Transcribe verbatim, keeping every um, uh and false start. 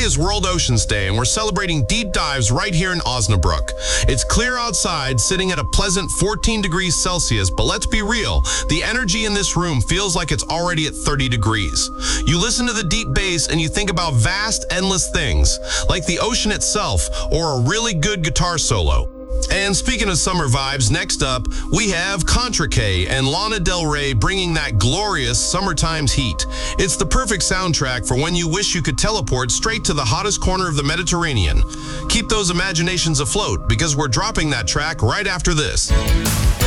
is World Oceans Day, and we're celebrating deep dives right here in Osnabrück. It's clear outside, sitting at a pleasant fourteen degrees Celsius, but let's be real, the energy in this room feels like it's already at thirty degrees. You listen to the deep bass and you think about vast, endless things, like the ocean itself or a really good guitar solo. And speaking of summer vibes, next up, we have Contra K and Lana Del Rey bringing that glorious summertime's heat. It's the perfect soundtrack for when you wish you could teleport straight to the hottest corner of the Mediterranean. Keep those imaginations afloat, because we're dropping that track right after this.